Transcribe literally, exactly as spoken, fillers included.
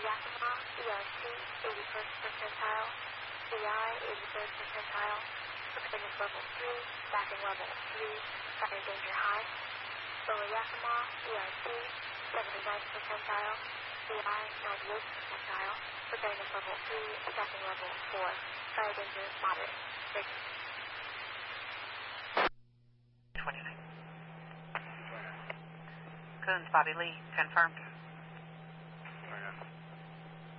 Yakima, E R C, eighty-first percentile, C I, eighty-third percentile, preparedness level three, staffing level three, fire danger high. Lower Yakima, E R C, seventy-ninth percentile, C I, ninety-eighth percentile, preparedness level three, staffing level four, fire danger moderate. Breaking. twenty-nine. Coons, Bobby Lee, confirmed.